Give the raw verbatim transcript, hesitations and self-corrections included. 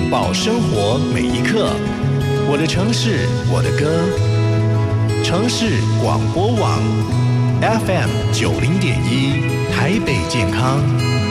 拥抱生活每一刻。我的城市，我的歌。城市广播网 F M 九零点一，台北健康。